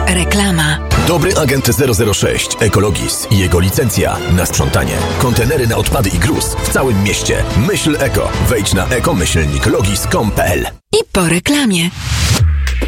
Reklama. Dobry agent 006 Ekologis i jego licencja na sprzątanie. Kontenery na odpady i gruz w całym mieście. Myśl eko. Wejdź na ekomyślniklogis.com.pl. I po reklamie.